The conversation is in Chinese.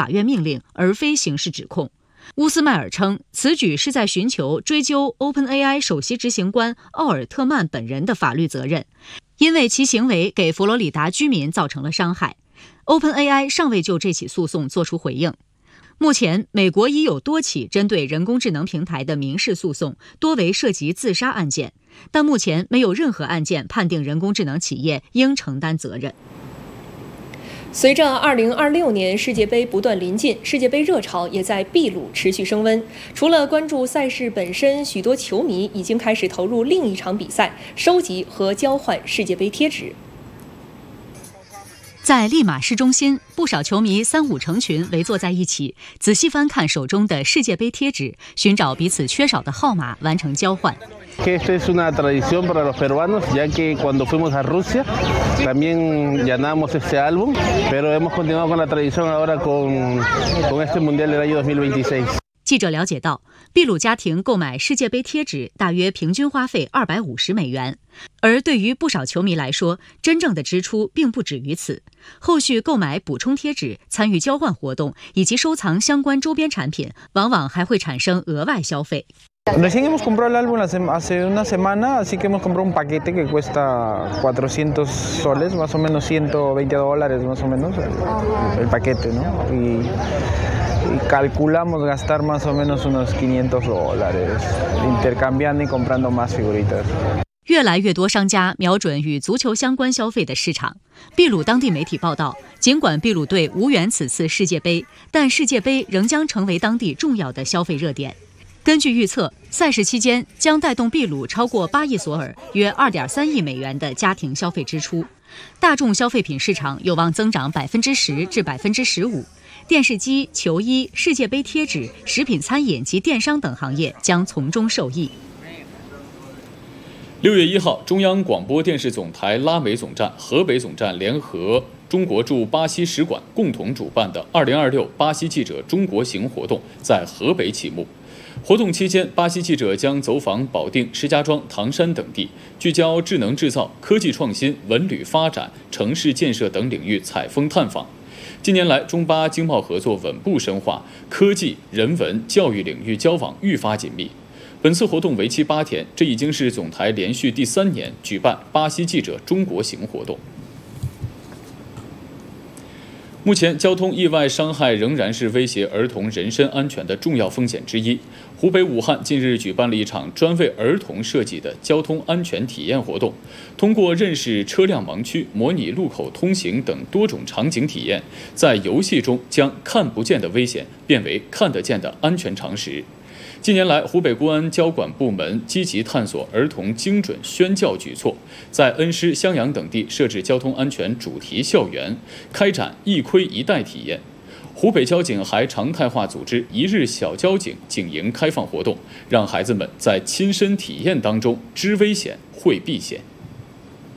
法院命令，而非刑事指控。乌斯迈尔称，此举是在寻求追究 OpenAI 首席执行官奥尔特曼本人的法律责任，因为其行为给佛罗里达居民造成了伤害。OpenAI 尚未就这起诉讼作出回应。目前，美国已有多起针对人工智能平台的民事诉讼，多为涉及自杀案件，但目前没有任何案件判定人工智能企业应承担责任。 随着2026年世界杯不断临近，世界杯热潮也在秘鲁持续升温。除了关注赛事本身，许多球迷已经开始投入另一场比赛，收集和交换世界杯贴纸。 在利马市中心，不少球迷3、5成群围坐在一起，仔细翻看手中的世界杯贴纸，寻找彼此缺少的号码，完成交换。 Esta es una tradición para los peruanos, ya que cuando fuimos a Rusia también llenamos este álbum, pero hemos continuado con la tradición ahora con este Mundial del año 2026。 记者了解到，秘鲁家庭购买世界杯贴纸大约平均花费250美元，而对于不少球迷来说，真正的支出并不止于此。后续购买补充贴纸、参与交换活动以及收藏相关周边产品，往往还会产生额外消费。 Recién hemos comprado el álbum hace una semana, así que hemos comprado un paquete que cuesta 400 soles, más o menos $120 más o menos el paquete, ¿no? Y calculamos gastar más o menos unos $500 intercambiando y comprando más figuritas。 越来越多商家瞄准与足球相关消费的市场。秘鲁当地媒体报道，尽管秘鲁队无缘此次世界杯，但世界杯仍将成为当地重要的消费热点。根据预测，赛事期间将带动秘鲁超过8亿索尔约2.3亿美元的家庭消费支出。大众消费品市场有望增长10%至15%。电视机、球衣、世界杯贴纸、食品餐饮及电商等行业将从中受益。 6月1号，中央广播电视总台拉美总站、河北总站联合中国驻巴西使馆共同主办的2026巴西记者中国行活动在河北启幕。活动期间，巴西记者将走访保定、石家庄、唐山等地，聚焦智能制造、科技创新、文旅发展、城市建设等领域采风探访。近年来，中巴经贸合作稳步深化，科技、人文、教育领域交往愈发紧密。本次活动为期8天，这已经是总台连续第3年举办巴西记者中国行活动。目前，交通意外伤害仍然是威胁儿童人身安全的重要风险之一。湖北武汉近日举办了一场专为儿童设计的交通安全体验活动，通过认识车辆盲区、模拟路口通行等多种场景体验，在游戏中将看不见的危险变为看得见的安全常识。近年来，湖北公安交管部门积极探索儿童精准宣教举措，在恩施、襄阳等地设置交通安全主题校园，开展一盔一带体验。湖北交警还常态化组织1日小交警警营开放活动，让孩子们在亲身体验当中知危险、会避险。